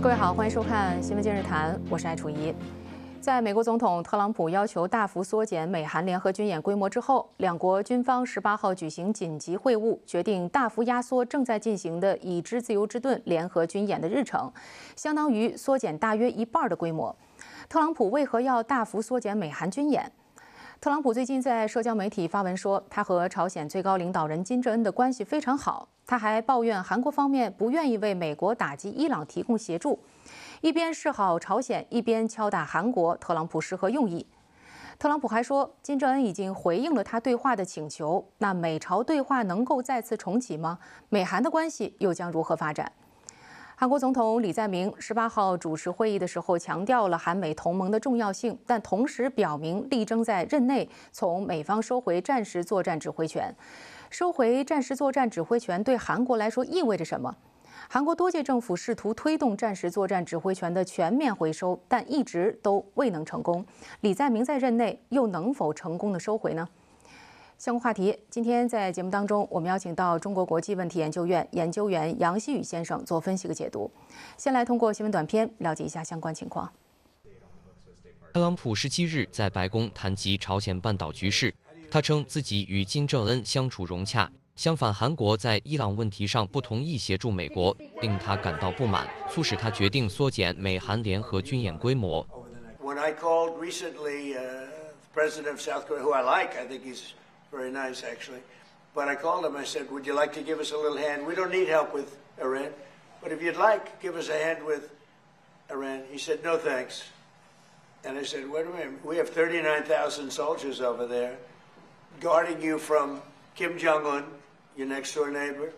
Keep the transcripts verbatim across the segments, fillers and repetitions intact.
各位好，欢迎收看《新闻今日谈》，我是艾楚怡。在美国总统特朗普要求大幅缩减美韩联合军演规模之后，两国军方十八号举行紧急会晤，决定大幅压缩正在进行的已知自由之盾联合军演的日程，相当于缩减大约一半的规模。特朗普为何要大幅缩减美韩军演？特朗普最近在社交媒体发文说，他和朝鲜最高领导人金正恩的关系非常好。他还抱怨韩国方面不愿意为美国打击伊朗提供协助，一边示好朝鲜，一边敲打韩国。特朗普是何用意？特朗普还说，金正恩已经回应了他对话的请求。那美朝对话能够再次重启吗？美韩的关系又将如何发展？韩国总统李在明十八号主持会议的时候强调了韩美同盟的重要性，但同时表明力争在任内从美方收回战时作战指挥权。收回战时作战指挥权对韩国来说意味着什么？韩国多届政府试图推动战时作战指挥权的全面回收，但一直都未能成功。李在明在任内又能否成功的收回呢？相关话题，今天在节目当中，我们邀请到中国国际问题研究院研究员杨希宇先生做分析和解读。先来通过新闻短片了解一下相关情况。 特朗普十七日在白宫谈及朝鲜半岛局势，他称自己与金正恩相处融洽，相反，韩国在伊朗问题上不同意协助美国，令他感到不满，促使他决定缩减美韩联合军演规模。 When I called recently, uh, the president of South Korea, who I like, I think he's very nice actually, but I called him. I said, "Would you like to give us a little hand? We don't need help with Iran, but if you'd like, give us a hand with Iran." He said, "No, thanks." And I said, "Wait a minute. We have thirty-nine thousand soldiers over there, guarding you from Kim Jong-un, your next-door neighbor,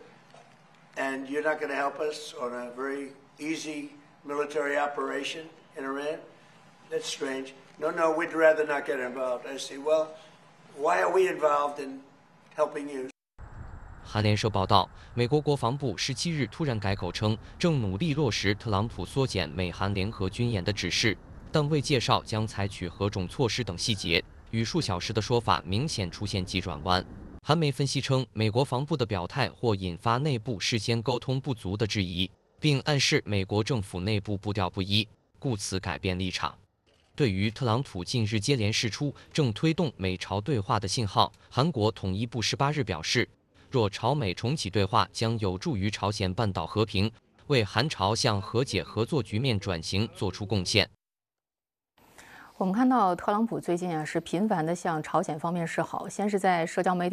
and you're not going to help us on a very easy military operation in Iran? That's strange. No, no, we'd rather not get involved." I say, "Well, why are we involved in helping you?" 韩联社报道，美国国防部十七日突然改口称，正努力落实特朗普缩减美韩联合军演的指示，但未介绍将采取何种措施等细节。与数小时的说法明显出现急转弯。韩媒分析称，美国防部的表态或引发内部事先沟通不足的质疑，并暗示美国政府内部步调不一，故此改变立场。对于特朗普近日接连释出正推动美朝对话的信号，韩国统一部十八日表示，若朝美重启对话，将有助于朝鲜半岛和平，为韩朝向和解合作局面转型做出贡献。 我们看到特朗普最近啊是频繁地向朝鲜方面示好，先是在社交媒体